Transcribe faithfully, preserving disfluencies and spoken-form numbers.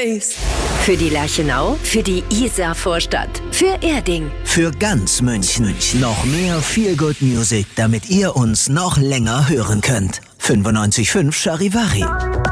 Bass. Für die Lerchenau, für die Isar-Vorstadt, für Erding. Für ganz München. Noch mehr Feel Good Music, damit ihr uns noch länger hören könnt. fünfundneunzig Komma fünf Charivari.